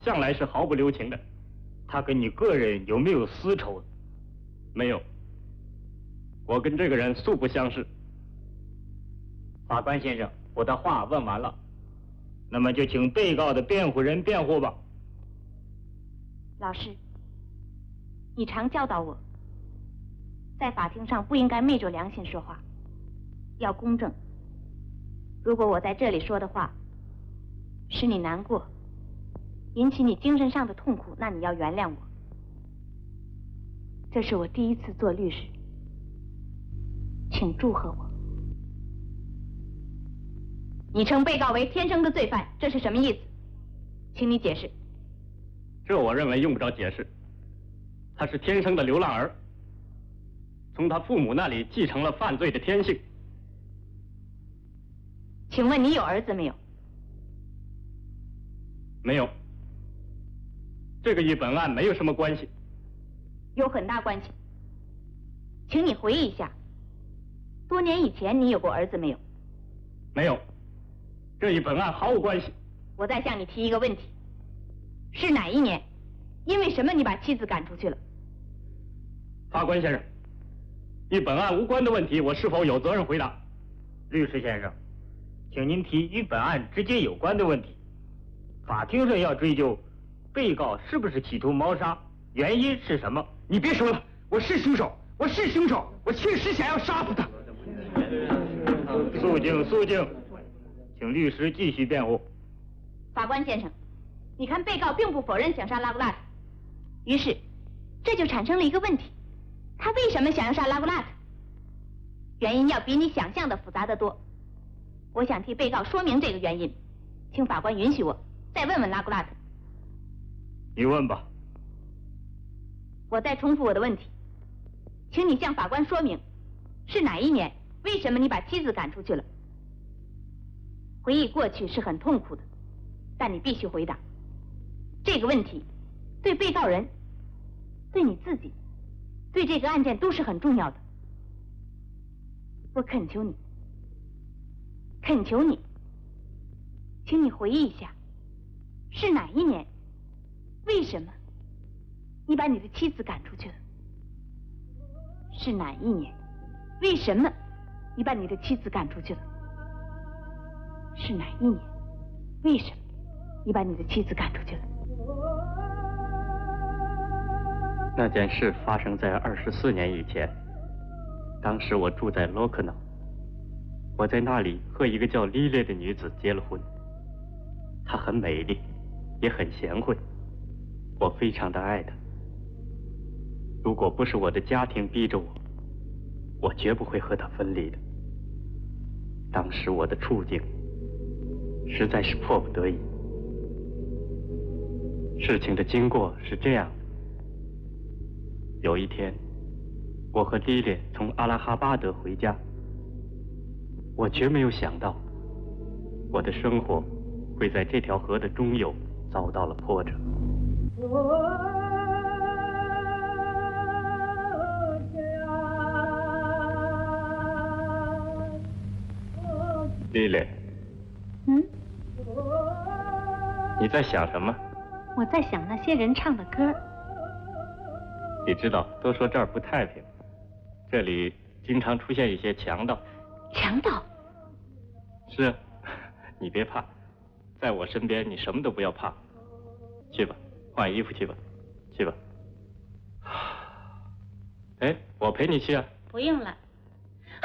向来是毫不留情的。他跟你个人有没有私仇？没有。我跟这个人素不相识。法官先生，我的话问完了，那么就请被告的辩护人辩护吧。 老师，你常教导我，在法庭上不应该昧着良心说话，要公正。如果我在这里说的话使你难过，引起你精神上的痛苦，那你要原谅我。这是我第一次做律师，请祝贺我。你称被告为天生的罪犯，这是什么意思？请你解释。 这我认为用不着解释。他是天生的流浪儿，从他父母那里继承了犯罪的天性。 请问你有儿子没有？ 没有。这个与本案没有什么关系。 有很大关系。请你回忆一下，多年以前你有过儿子没有？ 没有。这与本案毫无关系。 我再向你提一个问题，是哪一年，因为什么你把妻子赶出去了？ 法官先生，与本案无关的问题，我是否有责任回答？律师先生，请您提与本案直接有关的问题。法庭上要追究被告是不是企图谋杀，原因是什么？ 你别说了，我是凶手，我是凶手，我确实想要杀死他。 肃静，肃静，请律师继续辩护。 法官先生，你看被告并不否认想杀拉古拉特，于是这就产生了一个问题，他为什么想要杀拉古拉特？原因要比你想象的复杂得多。我想替被告说明这个原因，请法官允许我再问问拉古拉特。 你问吧。 我再重复我的问题，请你向法官说明，是哪一年，为什么你把妻子赶出去了？回忆过去是很痛苦的，但你必须回答。这个问题对被告人、对你自己、对这个案件都是很重要的。我恳求你，恳求你，请你回忆一下，是哪一年，为什么你把你的妻子赶出去了？是哪一年？为什么你把你的妻子赶出去了？是哪一年？为什么你把你的妻子赶出去了？ 那件事发生在24年以前，当时我住在洛克瑙，我在那里和一个叫莉莉的女子结了婚。她很美丽，也很贤惠，我非常的爱她。如果不是我的家庭逼着我，我绝不会和她分离的。当时我的处境实在是迫不得已。事情的经过是这样的：有一天，我和莉莉从阿拉哈巴德回家，我绝没有想到，我的生活会在这条河的中游遭到了波折。莉莉，你在想什么？ 我在想那些人唱的歌。 你知道，都说这儿不太平，这里经常出现一些强盗。 强盗？ 是啊，你别怕，在我身边，你什么都不要怕。去吧，换衣服去吧，去吧。哎，我陪你去啊。 不用了。